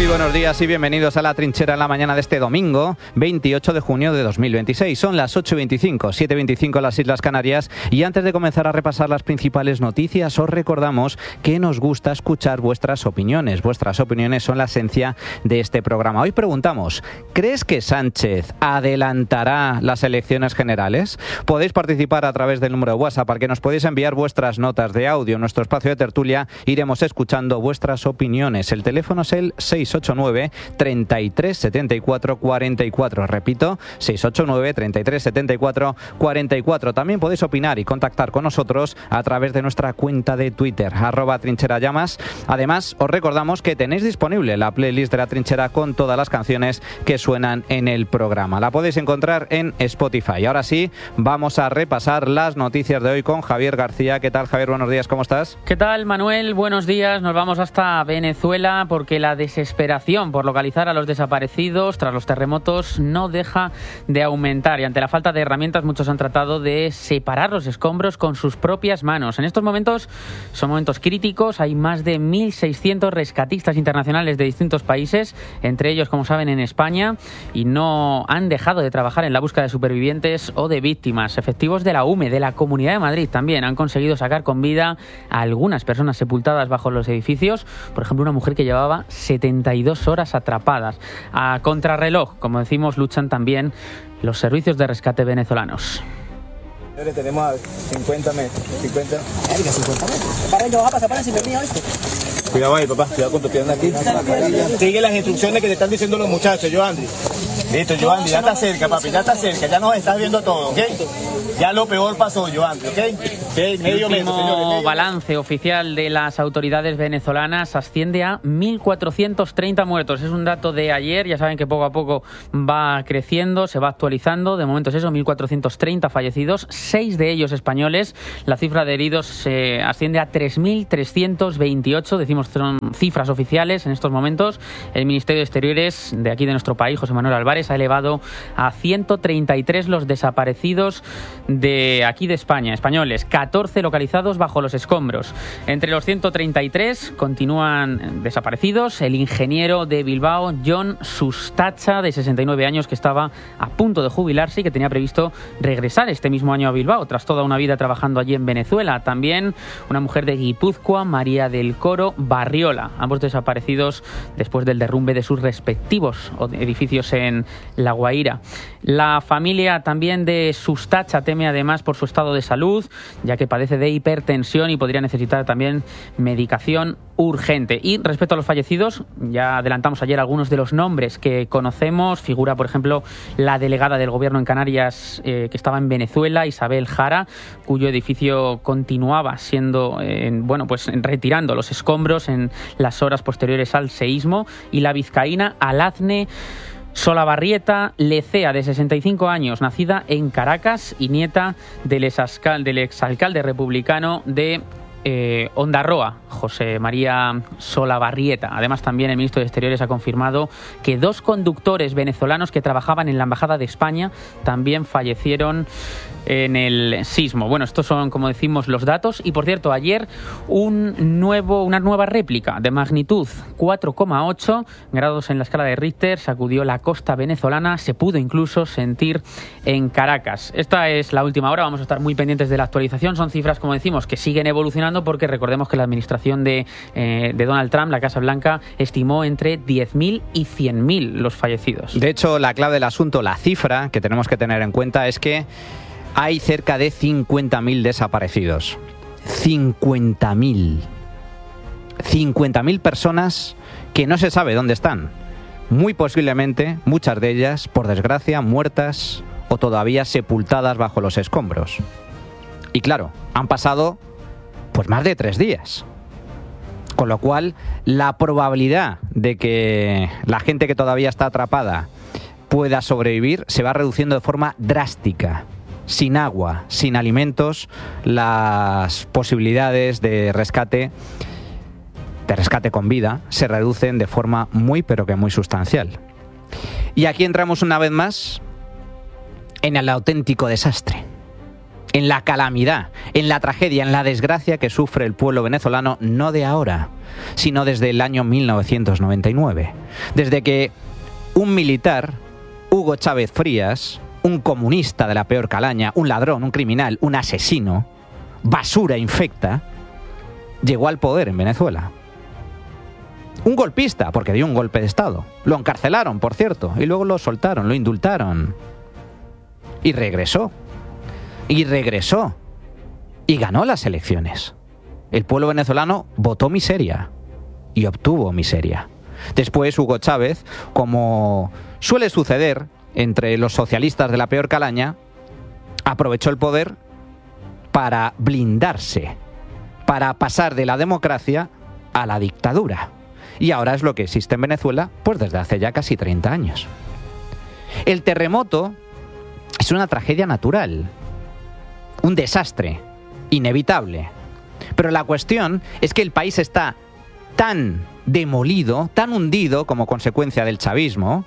Muy buenos días y bienvenidos a La Trinchera en la mañana de este domingo, 28 de junio de 2026. Son las 8:25, 7:25 en las Islas Canarias, y antes de comenzar a repasar las principales noticias, os recordamos que nos gusta escuchar vuestras opiniones. Vuestras opiniones son la esencia de este programa. Hoy preguntamos, ¿crees que Sánchez adelantará las elecciones generales? Podéis participar a través del número de WhatsApp al que nos podéis enviar vuestras notas de audio. En nuestro espacio de tertulia iremos escuchando vuestras opiniones. El teléfono es el 689 33 74 44. Repito, 689 33 74 44. También podéis opinar y contactar con nosotros a través de nuestra cuenta de Twitter, @trincherallamas. Además, os recordamos que tenéis disponible la playlist de La Trinchera con todas las canciones que suenan en el programa. La podéis encontrar en Spotify. Ahora sí, vamos a repasar las noticias de hoy con Javier García. ¿Qué tal, Javier? Buenos días, ¿cómo estás? ¿Qué tal, Manuel? Buenos días. Nos vamos hasta Venezuela porque la desesperación por localizar a los desaparecidos tras los terremotos no deja de aumentar, y ante la falta de herramientas muchos han tratado de separar los escombros con sus propias manos. En estos momentos son momentos críticos. Hay más de 1.600 rescatistas internacionales de distintos países, entre ellos, como saben, en España, y no han dejado de trabajar en la búsqueda de supervivientes o de víctimas. Efectivos de la UME, de la Comunidad de Madrid, también han conseguido sacar con vida a algunas personas sepultadas bajo los edificios. Por ejemplo, una mujer que llevaba 72 horas atrapadas. A contrarreloj, como decimos, luchan también los servicios de rescate venezolanos. Tenemos a 50 metros. 50 metros. Para ello, vas a pasar para encima mío, ¿viste? Cuidado ahí, papá. Cuidado con tu pierna aquí. Sigue las instrucciones que te están diciendo los muchachos, Joandri. Listo, Joandri, ya está cerca, papi. Ya está cerca. Ya nos estás viendo todo, ¿ok? Ya lo peor pasó, Joandri, ¿ok? El último balance oficial de las autoridades venezolanas asciende a 1.430 muertos. Es un dato de ayer. Ya saben que poco a poco va creciendo, se va actualizando. De momento es eso, 1.430 fallecidos, 6 de ellos españoles. La cifra de heridos se asciende a 3.328. Decimos, son cifras oficiales en estos momentos. El Ministerio de Exteriores de aquí de nuestro país, José Manuel Álvarez, ha elevado a 133 los desaparecidos de aquí de España, españoles, 14 localizados bajo los escombros. Entre los 133 continúan desaparecidos el ingeniero de Bilbao, Jon Sustacha, de 69 años, que estaba a punto de jubilarse y que tenía previsto regresar este mismo año a Bilbao, tras toda una vida trabajando allí en Venezuela. También una mujer de Guipúzcoa, María del Coro Barriola, ambos desaparecidos después del derrumbe de sus respectivos edificios en La Guaira. La familia también de Sustacha teme además por su estado de salud, ya que padece de hipertensión y podría necesitar también medicación urgente. Y respecto a los fallecidos, ya adelantamos ayer algunos de los nombres que conocemos. Figura, por ejemplo, la delegada del gobierno en Canarias que estaba en Venezuela, Isabel Jara, cuyo edificio continuaba siendo, retirando los escombros en las horas posteriores al seísmo. Y la vizcaína Alazne Solabarrieta Lecea, de 65 años, nacida en Caracas y nieta del exalcalde republicano de Ondarroa, José María Solabarrieta. Además, también el ministro de Exteriores ha confirmado que 2 conductores venezolanos que trabajaban en la Embajada de España también fallecieron en el sismo. Bueno, estos son, como decimos, los datos. Y, por cierto, ayer una nueva réplica de magnitud 4,8 grados en la escala de Richter sacudió la costa venezolana. Se pudo incluso sentir en Caracas. Esta es la última hora. Vamos a estar muy pendientes de la actualización. Son cifras, como decimos, que siguen evolucionando, porque recordemos que la administración de Donald Trump, la Casa Blanca, estimó entre 10.000 y 100.000 los fallecidos. De hecho, la clave del asunto, la cifra que tenemos que tener en cuenta, es que hay cerca de 50.000 desaparecidos. 50.000. 50.000 personas que no se sabe dónde están. Muy posiblemente, muchas de ellas, por desgracia, muertas o todavía sepultadas bajo los escombros. Y claro, han pasado pues más de 3 días. Con lo cual, la probabilidad de que la gente que todavía está atrapada pueda sobrevivir se va reduciendo de forma drástica. Sin agua, sin alimentos, las posibilidades de rescate con vida se reducen de forma muy, pero que muy sustancial. Y aquí entramos una vez más en el auténtico desastre. en la calamidad, en la tragedia, en la desgracia que sufre el pueblo venezolano, no de ahora, sino desde el año 1999. Desde que un militar, Hugo Chávez Frías, un comunista de la peor calaña, un ladrón, un criminal, un asesino, basura infecta, llegó al poder en Venezuela. Un golpista, porque dio un golpe de Estado. Lo encarcelaron, por cierto, y luego lo soltaron, lo indultaron. Y regresó. Y regresó. Y ganó las elecciones. El pueblo venezolano votó miseria. Y obtuvo miseria. Después Hugo Chávez, como suele suceder entre los socialistas de la peor calaña, aprovechó el poder para blindarse, para pasar de la democracia a la dictadura. Y ahora es lo que existe en Venezuela, pues desde hace ya casi 30 años. El terremoto es una tragedia natural, un desastre inevitable. Pero la cuestión es que el país está tan demolido, tan hundido como consecuencia del chavismo,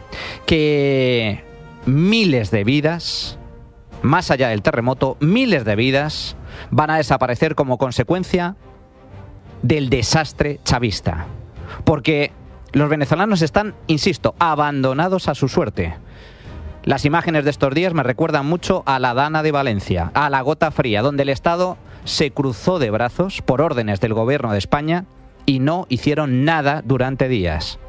que miles de vidas, más allá del terremoto, miles de vidas van a desaparecer como consecuencia del desastre chavista. Porque los venezolanos están, insisto, abandonados a su suerte. Las imágenes de estos días me recuerdan mucho a la Dana de Valencia, a la Gota Fría, donde el Estado se cruzó de brazos por órdenes del gobierno de España y no hicieron nada durante días.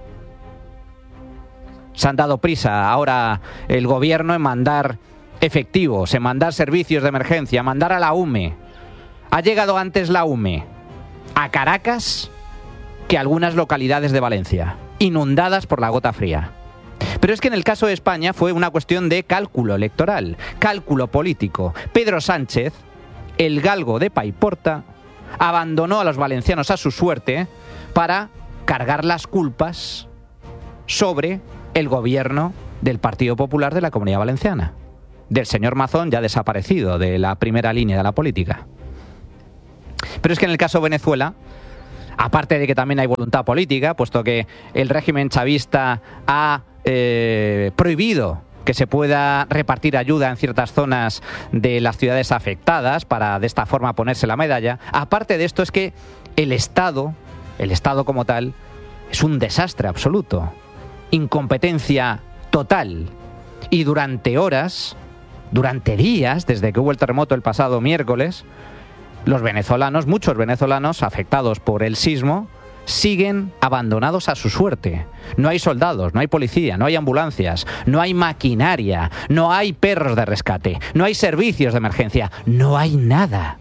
Se han dado prisa ahora el gobierno en mandar efectivos, en mandar servicios de emergencia, mandar a la UME. Ha llegado antes la UME a Caracas que algunas localidades de Valencia, inundadas por la Gota Fría. Pero es que en el caso de España fue una cuestión de cálculo electoral, cálculo político. Pedro Sánchez, el galgo de Paiporta, abandonó a los valencianos a su suerte para cargar las culpas sobre el gobierno del Partido Popular de la Comunidad Valenciana, del señor Mazón, ya desaparecido de la primera línea de la política. Pero es que en el caso de Venezuela, aparte de que también hay voluntad política, puesto que el régimen chavista ha prohibido que se pueda repartir ayuda en ciertas zonas de las ciudades afectadas para de esta forma ponerse la medalla, aparte de esto es que el Estado como tal, es un desastre absoluto, incompetencia total. Y durante horas, durante días, desde que hubo el terremoto el pasado miércoles, los venezolanos, muchos venezolanos afectados por el sismo, siguen abandonados a su suerte. No hay soldados, no hay policía, no hay ambulancias, no hay maquinaria, no hay perros de rescate, no hay servicios de emergencia, no hay nada.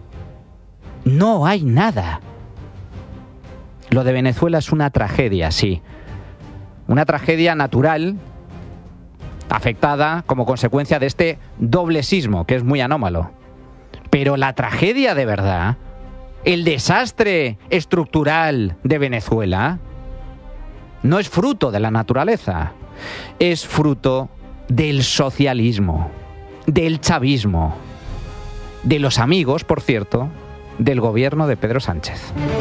No hay nada. Lo de Venezuela es una tragedia, sí. Una tragedia natural, afectada como consecuencia de este doble sismo, que es muy anómalo. Pero la tragedia de verdad, el desastre estructural de Venezuela, no es fruto de la naturaleza, es fruto del socialismo, del chavismo, de los amigos, por cierto, del gobierno de Pedro Sánchez.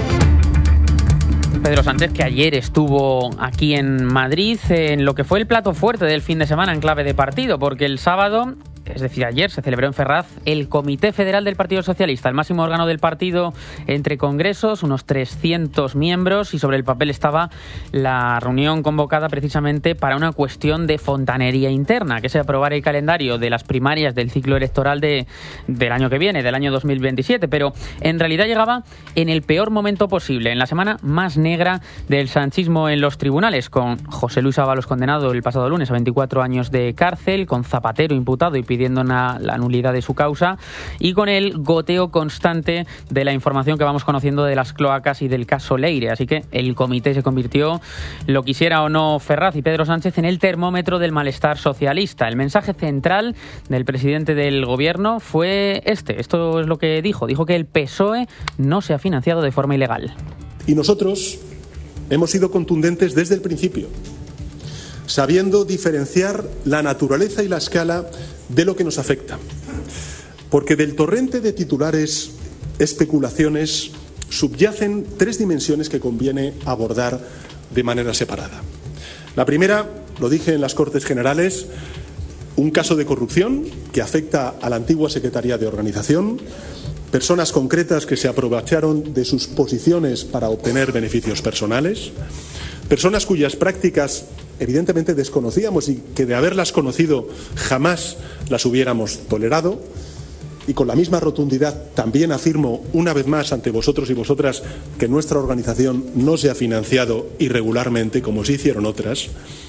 Pedro Sánchez, que ayer estuvo aquí en Madrid en lo que fue el plato fuerte del fin de semana en clave de partido, porque el sábado, es decir, ayer se celebró en Ferraz el Comité Federal del Partido Socialista, el máximo órgano del partido entre congresos, unos 300 miembros, y sobre el papel estaba la reunión convocada precisamente para una cuestión de fontanería interna, que es aprobar el calendario de las primarias del ciclo electoral del año que viene, del año 2027, pero en realidad llegaba en el peor momento posible, en la semana más negra del sanchismo en los tribunales, con José Luis Ábalos condenado el pasado lunes a 24 años de cárcel, con Zapatero imputado y pidiendo la nulidad de su causa, y con el goteo constante de la información que vamos conociendo de las cloacas y del caso Leire. Así que el comité se convirtió, lo quisiera o no Ferraz y Pedro Sánchez, en el termómetro del malestar socialista. El mensaje central del presidente del gobierno fue esto es lo que dijo que el PSOE no se ha financiado de forma ilegal. Y nosotros hemos sido contundentes desde el principio, sabiendo diferenciar la naturaleza y la escala de lo que nos afecta. Porque del torrente de titulares, especulaciones, subyacen tres dimensiones que conviene abordar de manera separada. La primera, lo dije en las Cortes Generales, Un caso de corrupción que afecta a la antigua Secretaría de Organización, personas concretas que se aprovecharon de sus posiciones para obtener beneficios personales, personas cuyas prácticas evidentemente desconocíamos y que de haberlas conocido jamás las hubiéramos tolerado. Y con la misma rotundidad también afirmo una vez más ante vosotros y vosotras que nuestra organización no se ha financiado irregularmente como sí hicieron otras.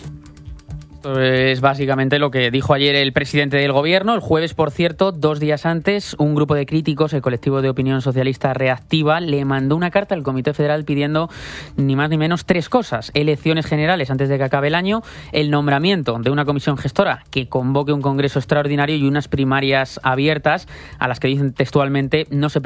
Es básicamente lo que dijo ayer el presidente del gobierno. El jueves, por cierto, 2 días antes, un grupo de críticos, el colectivo de opinión socialista Reactiva, le mandó una carta al Comité Federal pidiendo ni más ni menos 3 cosas. Elecciones generales antes de que acabe el año, el nombramiento de una comisión gestora que convoque un congreso extraordinario y unas primarias abiertas a las que dicen textualmente no se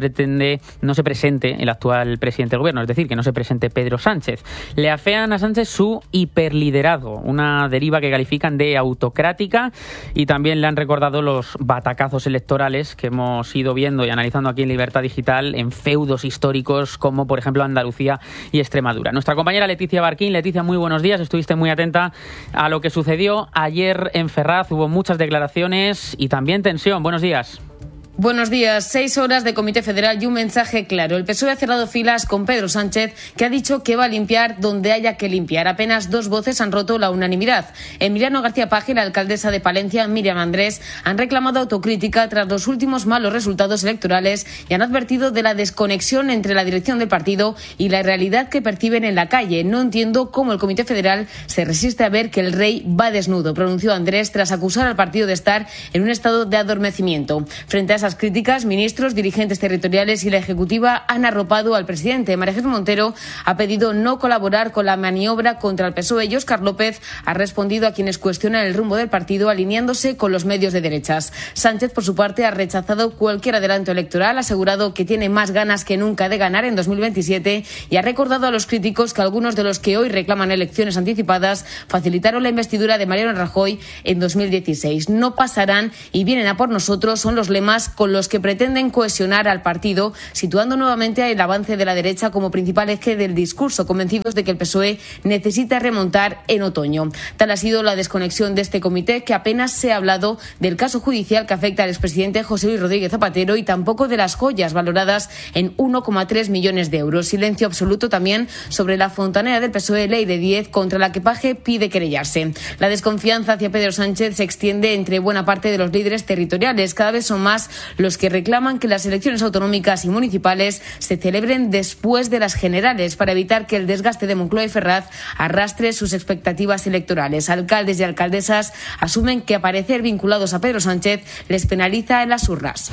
presente el actual presidente del gobierno, es decir, que no se presente Pedro Sánchez. Le afean a Sánchez su hiperliderazgo, una deriva que califican de autocrática, y también le han recordado los batacazos electorales que hemos ido viendo y analizando aquí en Libertad Digital en feudos históricos como por ejemplo Andalucía y Extremadura. Nuestra compañera Leticia Barquín. Leticia, muy buenos días. Estuviste muy atenta a lo que sucedió ayer en Ferraz. Hubo muchas declaraciones y también tensión. Buenos días. Buenos días. 6 horas de Comité Federal y un mensaje claro. El PSOE ha cerrado filas con Pedro Sánchez, que ha dicho que va a limpiar donde haya que limpiar. Apenas 2 voces han roto la unanimidad. Emiliano García Paje y la alcaldesa de Palencia, Míriam Andrés, han reclamado autocrítica tras los últimos malos resultados electorales y han advertido de la desconexión entre la dirección del partido y la realidad que perciben en la calle. No entiendo cómo el Comité Federal se resiste a ver que el rey va desnudo, pronunció Andrés tras acusar al partido de estar en un estado de adormecimiento. Frente a esas críticas, ministros, dirigentes territoriales y la Ejecutiva han arropado al presidente. María Jesús Montero ha pedido no colaborar con la maniobra contra el PSOE y Óscar López ha respondido a quienes cuestionan el rumbo del partido alineándose con los medios de derechas. Sánchez, por su parte, ha rechazado cualquier adelanto electoral, ha asegurado que tiene más ganas que nunca de ganar en 2027 y ha recordado a los críticos que algunos de los que hoy reclaman elecciones anticipadas facilitaron la investidura de Mariano Rajoy en 2016. No pasarán y vienen a por nosotros son los lemas con los que pretenden cohesionar al partido, situando nuevamente el avance de la derecha como principal eje del discurso, convencidos de que el PSOE necesita remontar en otoño. Tal ha sido la desconexión de este comité, que apenas se ha hablado del caso judicial que afecta al expresidente José Luis Rodríguez Zapatero y tampoco de las joyas valoradas en 1,3 millones de euros. Silencio absoluto también sobre la fontanera del PSOE, Ley de 10, contra la que Paje pide querellarse. La desconfianza hacia Pedro Sánchez se extiende entre buena parte de los líderes territoriales. Cada vez son más los que reclaman que las elecciones autonómicas y municipales se celebren después de las generales para evitar que el desgaste de Moncloa y Ferraz arrastre sus expectativas electorales. Alcaldes y alcaldesas asumen que aparecer vinculados a Pedro Sánchez les penaliza en las urnas.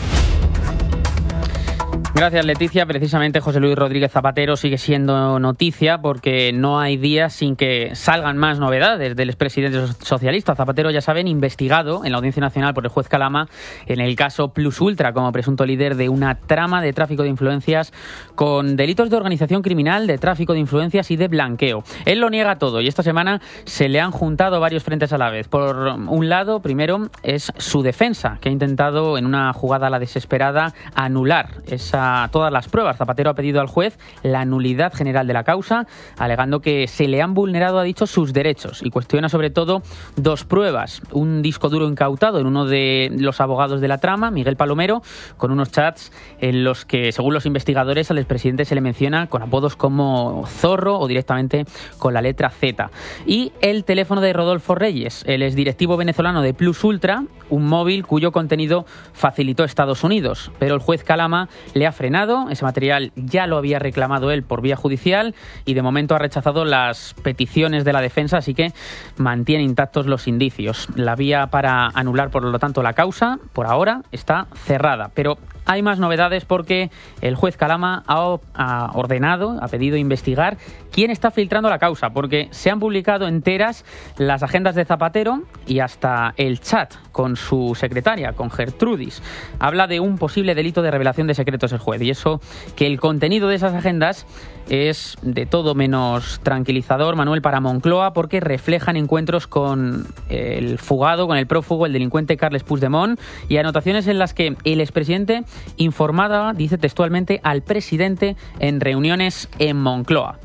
Gracias, Leticia. Precisamente José Luis Rodríguez Zapatero sigue siendo noticia porque no hay días sin que salgan más novedades del expresidente socialista. Zapatero, ya saben, investigado en la Audiencia Nacional por el juez Calama en el caso Plus Ultra como presunto líder de una trama de tráfico de influencias con delitos de organización criminal, de tráfico de influencias y de blanqueo. Él lo niega todo y esta semana se le han juntado varios frentes a la vez. Por un lado, primero, es su defensa, que ha intentado en una jugada a la desesperada anular todas las pruebas. Zapatero ha pedido al juez la nulidad general de la causa, alegando que se le han vulnerado, ha dicho, sus derechos, y cuestiona sobre todo 2 pruebas. Un disco duro incautado en uno de los abogados de la trama, Miguel Palomero, con unos chats en los que, según los investigadores, al expresidente se le menciona con apodos como Zorro o directamente con la letra Z. Y el teléfono de Rodolfo Reyes, el exdirectivo venezolano de Plus Ultra, un móvil cuyo contenido facilitó Estados Unidos, pero el juez Calama le ha frenado. Ese material ya lo había reclamado él por vía judicial y de momento ha rechazado las peticiones de la defensa, así que mantiene intactos los indicios. La vía para anular, por lo tanto, la causa, por ahora, está cerrada. Pero hay más novedades porque el juez Calama ha ordenado, ha pedido investigar quién está filtrando la causa, porque se han publicado enteras las agendas de Zapatero y hasta el chat con su secretaria, con Gertrudis. Habla de un posible delito de revelación de secretos el juez, y eso que el contenido de esas agendas es de todo menos tranquilizador, Manuel, para Moncloa, porque reflejan encuentros con el fugado, con el prófugo, el delincuente Carles Puigdemont, y anotaciones en las que el expresidente informaba, dice textualmente, al presidente en reuniones en Moncloa.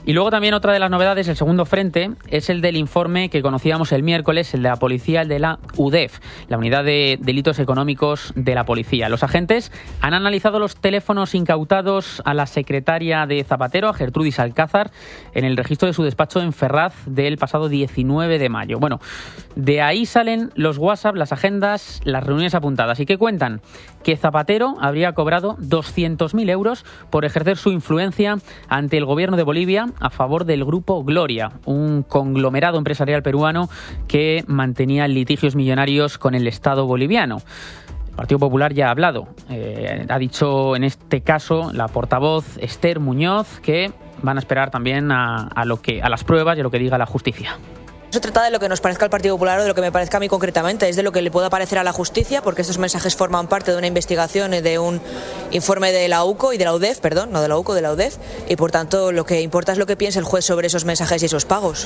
Y luego también otra de las novedades, el segundo frente, es el del informe que conocíamos el miércoles, el de la policía, el de la UDEF, la Unidad de Delitos Económicos de la Policía. Los agentes han analizado los teléfonos incautados a la secretaria de Zapatero, a Gertrudis Alcázar, en el registro de su despacho en Ferraz del pasado 19 de mayo. Bueno, de ahí salen los WhatsApp, las agendas, las reuniones apuntadas. ¿Y qué cuentan? Que Zapatero habría cobrado 200.000 euros por ejercer su influencia ante el gobierno de Bolivia a favor del Grupo Gloria, un conglomerado empresarial peruano que mantenía litigios millonarios con el Estado boliviano. El Partido Popular ya ha hablado. Ha dicho en este caso la portavoz Esther Muñoz que van a esperar también a las pruebas y a lo que diga la justicia. No se trata de lo que nos parezca al Partido Popular o de lo que me parezca a mí concretamente, es de lo que le pueda parecer a la justicia, porque estos mensajes forman parte de una investigación, de un informe de la UCO y de la UDEF, perdón, no de la UCO, de la UDEF, y por tanto lo que importa es lo que piense el juez sobre esos mensajes y esos pagos.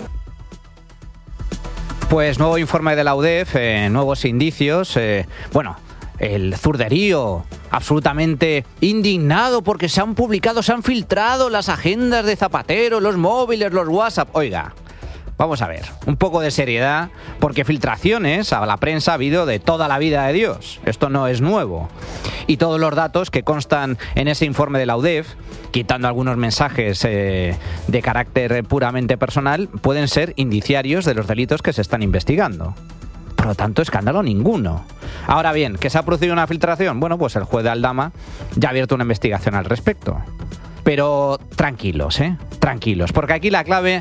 Pues nuevo informe de la UDEF, nuevos indicios, el zurderío absolutamente indignado porque se han publicado, se han filtrado las agendas de Zapatero, los móviles, los WhatsApp. Oiga, vamos a ver, un poco de seriedad, porque filtraciones a la prensa ha habido de toda la vida de Dios. Esto no es nuevo. Y todos los datos que constan en ese informe de la UDEF, quitando algunos mensajes de carácter puramente personal, pueden ser indiciarios de los delitos que se están investigando. Por lo tanto, escándalo ninguno. Ahora bien, ¿que se ha producido una filtración? Bueno, pues el juez de Aldama ya ha abierto una investigación al respecto. Pero tranquilos, tranquilos, porque aquí la clave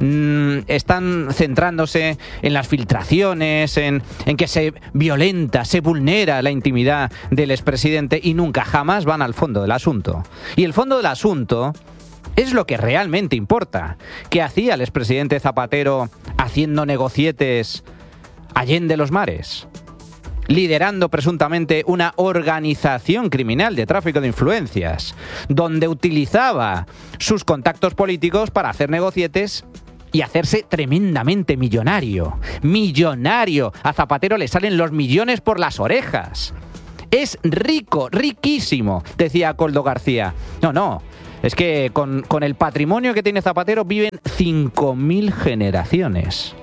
están centrándose en las filtraciones, en que se violenta, se vulnera la intimidad del expresidente y nunca jamás van al fondo del asunto. Y el fondo del asunto es lo que realmente importa. ¿Qué hacía el expresidente Zapatero haciendo negocietes allende los mares? Liderando presuntamente una organización criminal de tráfico de influencias, donde utilizaba sus contactos políticos para hacer negocietes y hacerse tremendamente millonario. ¡Millonario! A Zapatero le salen los millones por las orejas. Es rico, riquísimo, decía Koldo García. No, es que con el patrimonio que tiene Zapatero viven 5.000 generaciones.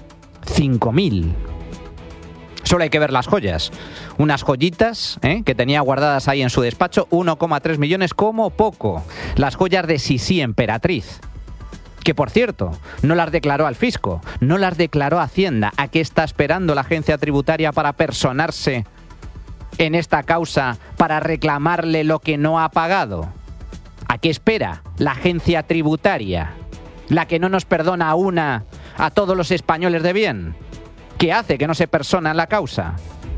5.000. Solo hay que ver las joyas. Unas joyitas que tenía guardadas ahí en su despacho, 1,3 millones como poco. Las joyas de Sisi Emperatriz. Que, por cierto, no las declaró al fisco, no las declaró a Hacienda. ¿A qué está esperando la agencia tributaria para personarse en esta causa, para reclamarle lo que no ha pagado? ¿A qué espera la agencia tributaria? La que no nos perdona a todos los españoles de bien. ¿Qué hace que no se persona en la causa?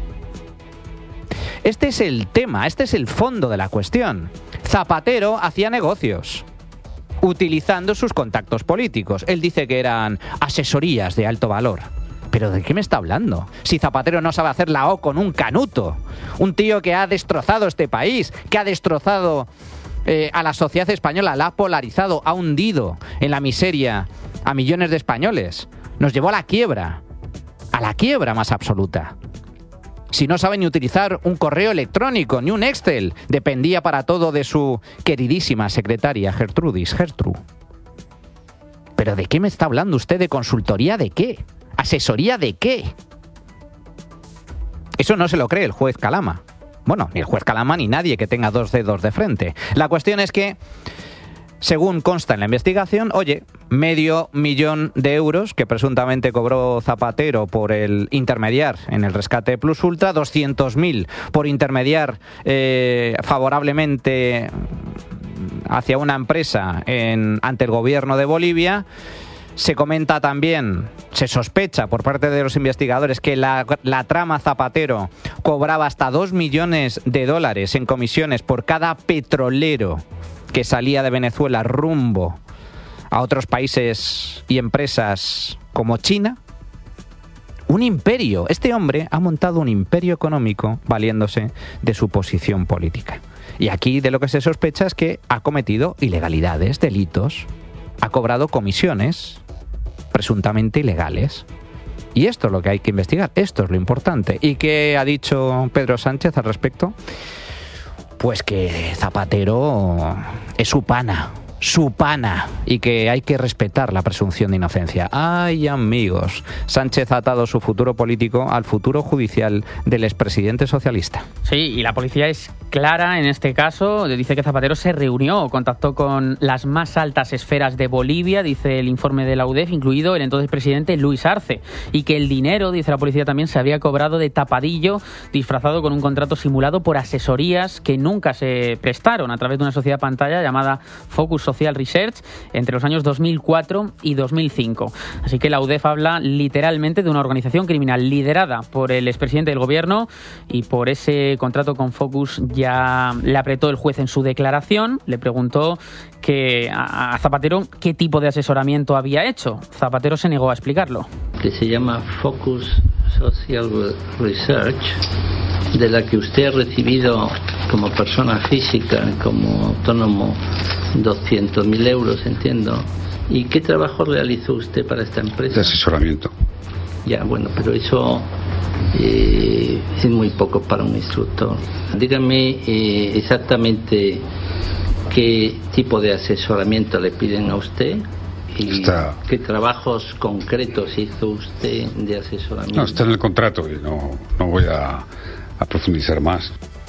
Este es el tema, este es el fondo de la cuestión. Zapatero hacía negocios utilizando sus contactos políticos. Él dice que eran asesorías de alto valor. ¿Pero de qué me está hablando? Si Zapatero no sabe hacer la O con un canuto. Un tío que ha destrozado este país, que ha destrozado a la sociedad española, la ha polarizado, ha hundido en la miseria a millones de españoles. Nos llevó a la quiebra más absoluta. Si no sabe ni utilizar un correo electrónico, ni un Excel, dependía para todo de su queridísima secretaria Gertru. ¿Pero de qué me está hablando usted? ¿De consultoría de qué? ¿Asesoría de qué? Eso no se lo cree el juez Calama. Bueno, ni el juez Calama ni nadie que tenga dos dedos de frente. La cuestión es que, según consta en la investigación, $500,000 que presuntamente cobró Zapatero por el intermediar en el rescate Plus Ultra, 200.000 por intermediar favorablemente hacia una empresa ante el gobierno de Bolivia. Se comenta también, se sospecha por parte de los investigadores que la trama Zapatero cobraba hasta $2 millones en comisiones por cada petrolero que salía de Venezuela rumbo a otros países y empresas como China. Un imperio. Este hombre ha montado un imperio económico valiéndose de su posición política. Y aquí de lo que se sospecha es que ha cometido ilegalidades, delitos, ha cobrado comisiones presuntamente ilegales. Y esto es lo que hay que investigar, esto es lo importante. ¿Y qué ha dicho Pedro Sánchez al respecto? Pues que Zapatero es su pana, su pana y que hay que respetar la presunción de inocencia. ¡Ay, amigos! Sánchez ha atado su futuro político al futuro judicial del expresidente socialista. Sí, y la policía es clara en este caso. Dice que Zapatero se reunió, contactó con las más altas esferas de Bolivia, dice el informe de la UDEF, incluido el entonces presidente Luis Arce, y que el dinero, dice la policía también, se había cobrado de tapadillo, disfrazado con un contrato simulado por asesorías que nunca se prestaron a través de una sociedad pantalla llamada Focus Social Research entre los años 2004 y 2005. Así que la UDEF habla literalmente de una organización criminal liderada por el expresidente del gobierno, y por ese contrato con Focus ya le apretó el juez en su declaración. Le preguntó a Zapatero qué tipo de asesoramiento había hecho. Zapatero se negó a explicarlo. Que se llama Focus Social Research, de la que usted ha recibido como persona física, como autónomo, 200.000 euros, entiendo. ¿Y qué trabajo realizó usted para esta empresa? De asesoramiento. Ya, bueno, pero eso es muy poco para un instructor. Dígame exactamente qué tipo de asesoramiento le piden a usted y qué trabajos concretos hizo usted de asesoramiento. No, está en el contrato y no voy a profundizar más.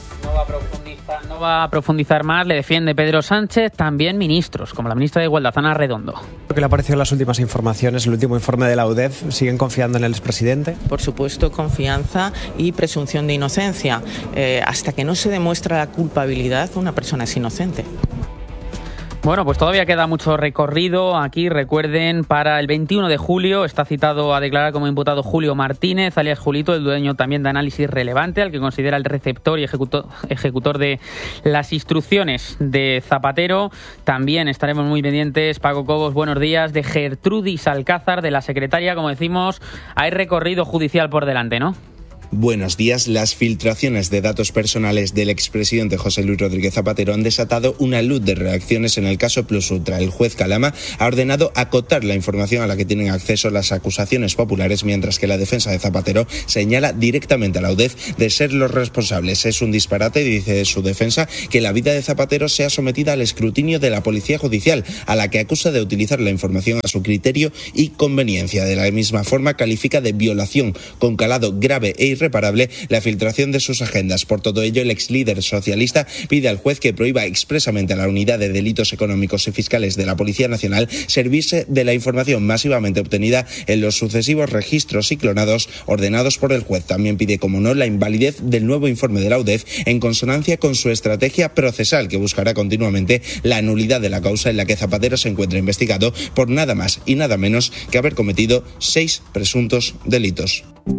No va a profundizar más, le defiende Pedro Sánchez, también ministros, como la ministra de Igualdad, Ana Redondo. ¿Qué le ha parecido las últimas informaciones, el último informe de la UDEF? ¿Siguen confiando en el expresidente? Por supuesto, confianza y presunción de inocencia. Hasta que no se demuestra la culpabilidad, una persona es inocente. Bueno, pues todavía queda mucho recorrido. Aquí, recuerden, para el 21 de julio está citado a declarar como imputado Julio Martínez, alias Julito, el dueño también de Análisis Relevante, al que considera el receptor y ejecutor de las instrucciones de Zapatero. También estaremos muy pendientes, Paco Cobos, buenos días, de Gertrudis Alcázar, de la secretaria. Como decimos, hay recorrido judicial por delante, ¿no? Buenos días. Las filtraciones de datos personales del expresidente José Luis Rodríguez Zapatero han desatado una luz de reacciones en el caso Plus Ultra. El juez Calama ha ordenado acotar la información a la que tienen acceso las acusaciones populares, mientras que la defensa de Zapatero señala directamente a la UDEF de ser los responsables. Es un disparate, dice su defensa, que la vida de Zapatero sea sometida al escrutinio de la Policía Judicial, a la que acusa de utilizar la información a su criterio y conveniencia. De la misma forma, califica de violación con calado grave e irreparable la filtración de sus agendas. Por todo ello, el ex líder socialista pide al juez que prohíba expresamente a la Unidad de Delitos Económicos y Fiscales de la Policía Nacional servirse de la información masivamente obtenida en los sucesivos registros y clonados ordenados por el juez. También pide, como no, la invalidez del nuevo informe de la UDEF en consonancia con su estrategia procesal, que buscará continuamente la nulidad de la causa en la que Zapatero se encuentra investigado por nada más y nada menos que haber cometido 6 presuntos delitos.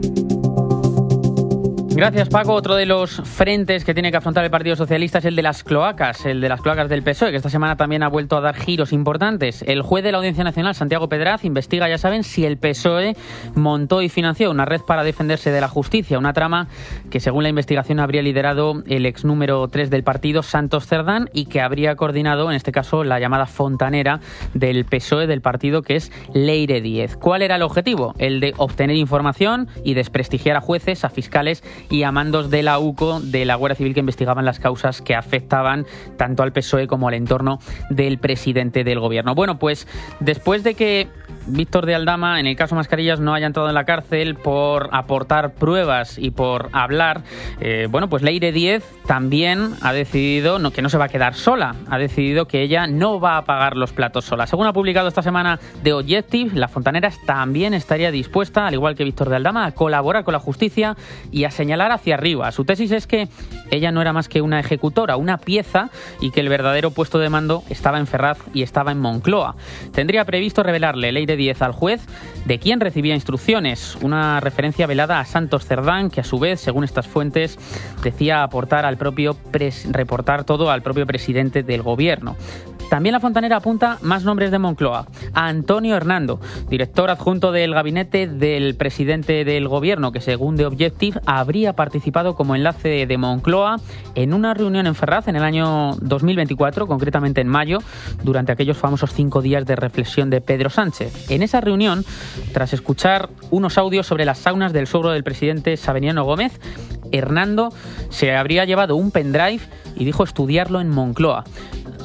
Gracias, Paco. Otro de los frentes que tiene que afrontar el Partido Socialista es el de las cloacas del PSOE, que esta semana también ha vuelto a dar giros importantes. El juez de la Audiencia Nacional, Santiago Pedraz, investiga, ya saben, si el PSOE montó y financió una red para defenderse de la justicia, una trama que, según la investigación, habría liderado el ex número 3 del partido, Santos Cerdán, y que habría coordinado, en este caso, la llamada fontanera del PSOE del partido, que es Leire Díez. ¿Cuál era el objetivo? El de obtener información y desprestigiar a jueces, a fiscales y a mandos de la UCO, de la Guardia Civil, que investigaban las causas que afectaban tanto al PSOE como al entorno del presidente del gobierno. Bueno, pues después de que Víctor de Aldama, en el caso Mascarillas, no haya entrado en la cárcel por aportar pruebas y por hablar, pues Leire Díez también ha decidido que no se va a quedar sola, ha decidido que ella no va a pagar los platos sola. Según ha publicado esta semana The Objective, la Fontaneras también estaría dispuesta, al igual que Víctor de Aldama, a colaborar con la justicia y a señalar hacia arriba. Su tesis es que ella no era más que una ejecutora, una pieza, y que el verdadero puesto de mando estaba en Ferraz y estaba en Moncloa. Tendría previsto revelarle Leire Díez al juez de quién recibía instrucciones, una referencia velada a Santos Cerdán, que a su vez, según estas fuentes, decía reportar todo al propio presidente del gobierno. También la Fontanera apunta más nombres de Moncloa. A Antonio Hernando, director adjunto del gabinete del presidente del gobierno, que según The Objective habría participado como enlace de Moncloa en una reunión en Ferraz en el año 2024, concretamente en mayo, durante aquellos famosos 5 días de reflexión de Pedro Sánchez. En esa reunión, tras escuchar unos audios sobre las saunas del suegro del presidente Sabiniano Gómez, Hernando se habría llevado un pendrive y dijo estudiarlo en Moncloa.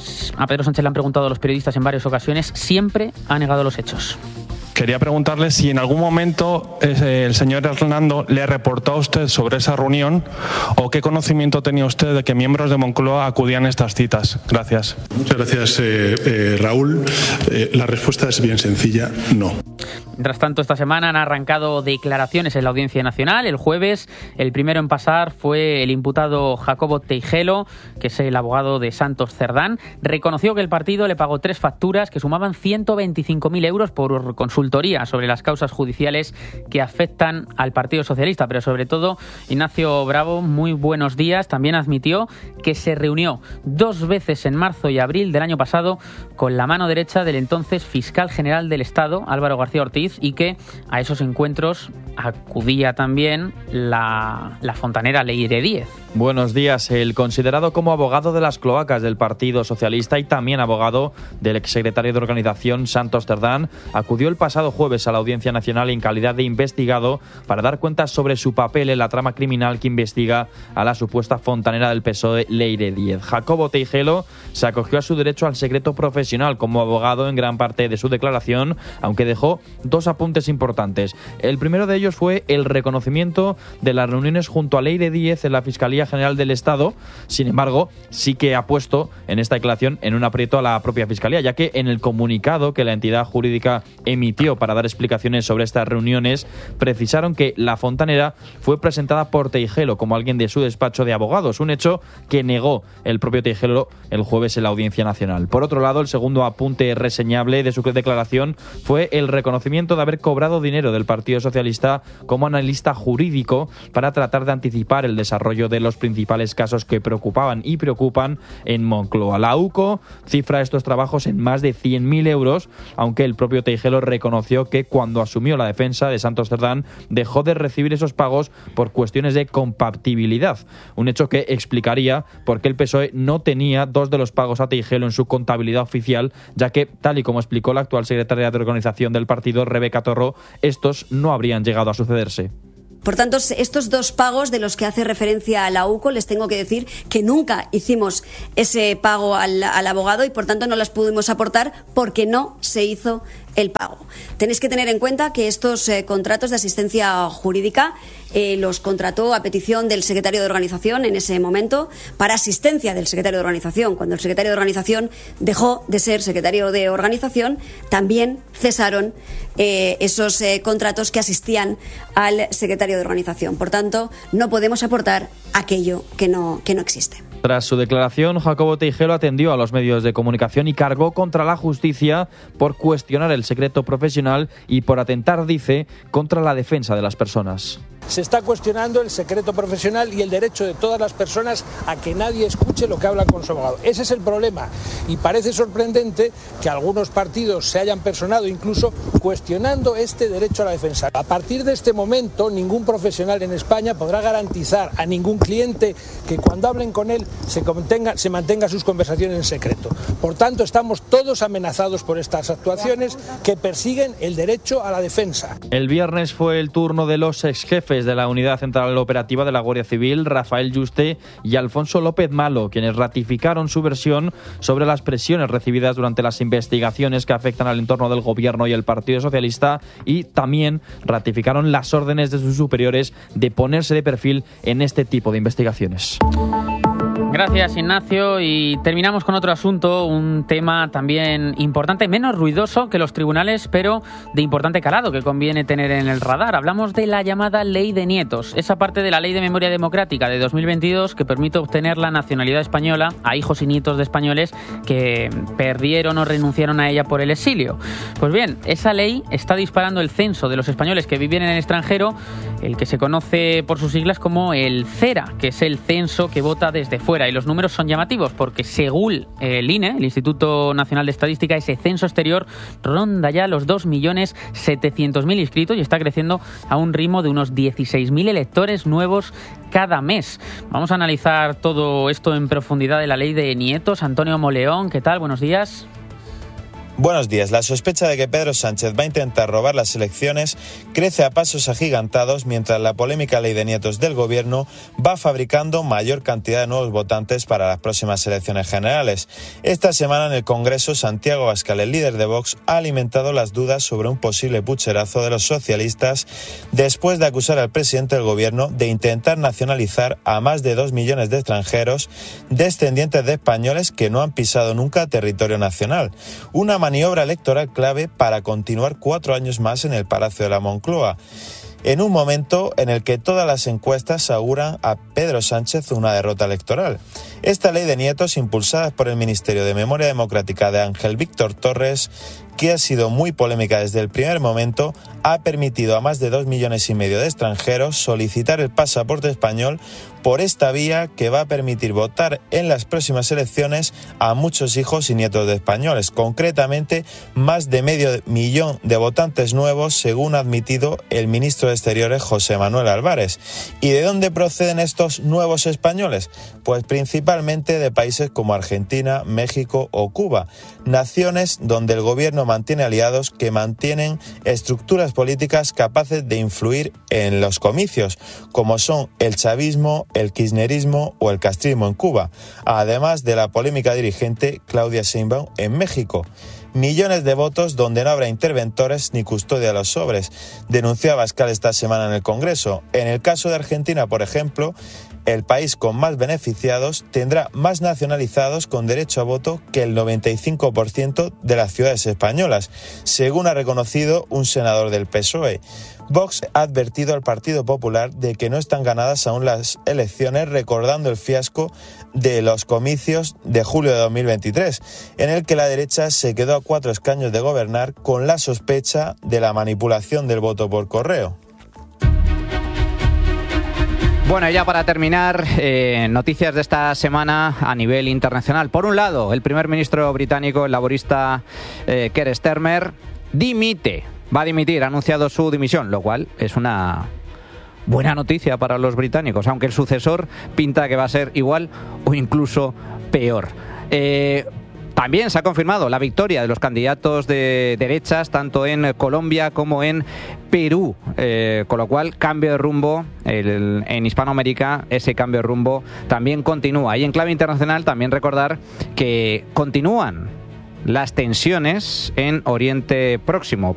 A Pedro Sánchez le han preguntado a los periodistas en varias ocasiones, siempre ha negado los hechos. Quería preguntarle si en algún momento el señor Hernando le reportó a usted sobre esa reunión o qué conocimiento tenía usted de que miembros de Moncloa acudían a estas citas. Gracias. Muchas gracias, Raúl. La respuesta es bien sencilla, no. Mientras tanto, esta semana han arrancado declaraciones en la Audiencia Nacional. El jueves, el primero en pasar fue el imputado Jacobo Teijelo, que es el abogado de Santos Cerdán. Reconoció que el partido le pagó 3 facturas que sumaban 125.000 euros por consultoría sobre las causas judiciales que afectan al Partido Socialista. Pero sobre todo, Ignacio Bravo, muy buenos días, también admitió que se reunió 2 veces en marzo y abril del año pasado con la mano derecha del entonces fiscal general del Estado, Álvaro García Ortiz, y que a esos encuentros acudía también la fontanera Leire Díez. Buenos días. El considerado como abogado de las cloacas del Partido Socialista y también abogado del exsecretario de organización Santos Cerdán acudió el pasado jueves a la Audiencia Nacional en calidad de investigado para dar cuentas sobre su papel en la trama criminal que investiga a la supuesta fontanera del PSOE Leire Díez. Jacobo Teijelo se acogió a su derecho al secreto profesional como abogado en gran parte de su declaración, aunque dejó 2 apuntes importantes. El primero de ellos fue el reconocimiento de las reuniones junto a Leire Díez en la Fiscalía General del Estado. Sin embargo, sí que ha puesto en esta declaración en un aprieto a la propia Fiscalía, ya que en el comunicado que la entidad jurídica emitió para dar explicaciones sobre estas reuniones, precisaron que la fontanera fue presentada por Teijelo como alguien de su despacho de abogados, un hecho que negó el propio Teijelo el jueves en la Audiencia Nacional. Por otro lado, el segundo apunte reseñable de su declaración fue el reconocimiento de haber cobrado dinero del Partido Socialista como analista jurídico para tratar de anticipar el desarrollo de los principales casos que preocupaban y preocupan en Moncloa. La UCO cifra estos trabajos en más de 100.000 euros, aunque el propio Teijelo reconoció que cuando asumió la defensa de Santos Cerdán dejó de recibir esos pagos por cuestiones de compatibilidad, un hecho que explicaría por qué el PSOE no tenía 2 de los pagos a Teijelo en su contabilidad oficial, ya que, tal y como explicó la actual secretaria de organización del partido, Rebeca Torró, estos no habrían llegado a sucederse. Por tanto, estos 2 pagos de los que hace referencia a la UCO, les tengo que decir que nunca hicimos ese pago al abogado y por tanto no las pudimos aportar porque no se hizo el pago. Tenéis que tener en cuenta que estos contratos de asistencia jurídica los contrató a petición del secretario de organización en ese momento para asistencia del secretario de organización. Cuando el secretario de organización dejó de ser secretario de organización, también cesaron esos contratos que asistían al secretario de organización. Por tanto, no podemos aportar aquello que no existe. Tras su declaración, Jacobo Teijelo atendió a los medios de comunicación y cargó contra la justicia por cuestionar el secreto profesional y por atentar, dice, contra la defensa de las personas. Se está cuestionando el secreto profesional y el derecho de todas las personas a que nadie escuche lo que habla con su abogado. Ese es el problema y parece sorprendente que algunos partidos se hayan personado incluso cuestionando este derecho a la defensa. A partir de este momento, ningún profesional en España podrá garantizar a ningún cliente que cuando hablen con él se mantenga sus conversaciones en secreto. Por tanto, estamos todos amenazados por estas actuaciones que persiguen el derecho a la defensa. El viernes fue el turno de los exjefes de la Unidad Central Operativa de la Guardia Civil, Rafael Yuste y Alfonso López Malo, quienes ratificaron su versión sobre las presiones recibidas durante las investigaciones que afectan al entorno del Gobierno y el Partido Socialista, y también ratificaron las órdenes de sus superiores de ponerse de perfil en este tipo de investigaciones. Gracias, Ignacio. Y terminamos con otro asunto, un tema también importante, menos ruidoso que los tribunales, pero de importante calado que conviene tener en el radar. Hablamos de la llamada Ley de Nietos, esa parte de la Ley de Memoria Democrática de 2022 que permite obtener la nacionalidad española a hijos y nietos de españoles que perdieron o renunciaron a ella por el exilio. Pues bien, esa ley está disparando el censo de los españoles que viven en el extranjero, el que se conoce por sus siglas como el CERA, que es el censo que vota desde fuera. Y los números son llamativos porque según el INE, el Instituto Nacional de Estadística, ese censo exterior ronda ya los 2.700.000 inscritos y está creciendo a un ritmo de unos 16.000 electores nuevos cada mes. Vamos a analizar todo esto en profundidad de la Ley de Nietos. Antonio Moleón, ¿qué tal? Buenos días. Buenos días. La sospecha de que Pedro Sánchez va a intentar robar las elecciones crece a pasos agigantados mientras la polémica ley de nietos del gobierno va fabricando mayor cantidad de nuevos votantes para las próximas elecciones generales. Esta semana en el Congreso, Santiago Abascal, el líder de Vox, ha alimentado las dudas sobre un posible pucherazo de los socialistas después de acusar al presidente del gobierno de intentar nacionalizar a más de 2 millones de extranjeros descendientes de españoles que no han pisado nunca territorio nacional. Una maniobra electoral clave para continuar 4 años más en el Palacio de la Moncloa, en un momento en el que todas las encuestas auguran a Pedro Sánchez una derrota electoral. Esta ley de nietos, impulsada por el Ministerio de Memoria Democrática de Ángel Víctor Torres, que ha sido muy polémica desde el primer momento, ha permitido a más de 2,5 millones de extranjeros solicitar el pasaporte español por esta vía, que va a permitir votar en las próximas elecciones a muchos hijos y nietos de españoles, concretamente más de 500,000 de votantes nuevos, según ha admitido el ministro de Exteriores José Manuel Álvarez. ¿Y de dónde proceden estos nuevos españoles? Pues principalmente de países como Argentina, México o Cuba, naciones donde el gobierno mantiene aliados que mantienen estructuras políticas capaces de influir en los comicios, como son el chavismo, el kirchnerismo o el castrismo en Cuba, además de la polémica dirigente Claudia Sheinbaum en México. Millones de votos donde no habrá interventores ni custodia de los sobres, denunció Abascal esta semana en el Congreso. En el caso de Argentina, por ejemplo, el país con más beneficiados tendrá más nacionalizados con derecho a voto que el 95% de las ciudades españolas, según ha reconocido un senador del PSOE. Vox ha advertido al Partido Popular de que no están ganadas aún las elecciones, recordando el fiasco de los comicios de julio de 2023, en el que la derecha se quedó a 4 escaños de gobernar con la sospecha de la manipulación del voto por correo. Bueno, y ya para terminar, noticias de esta semana a nivel internacional. Por un lado, el primer ministro británico, el laborista Keir Starmer, va a dimitir, ha anunciado su dimisión, lo cual es una buena noticia para los británicos, aunque el sucesor pinta que va a ser igual o incluso peor. También se ha confirmado la victoria de los candidatos de derechas, tanto en Colombia como en Perú, con lo cual cambio de rumbo en Hispanoamérica. Ese cambio de rumbo también continúa. Y en clave internacional también recordar que continúan las tensiones en Oriente Próximo.